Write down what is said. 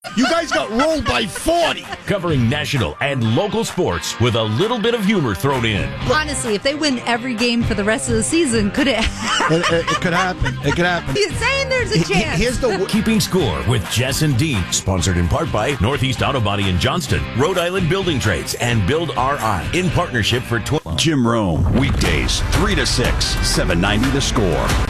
You guys got rolled by 40. Covering national and local sports with a little bit of humor thrown in. Honestly, if they win every game for the rest of the season, could it It could happen. It could happen. He's saying there's a chance. Here's the Keeping Score with Jess and Dean. Sponsored in part by Northeast Auto Body in Johnston, Rhode Island Building Trades, and Build RI. In partnership for Jim Rome, weekdays 3 to 6, 790 The Score.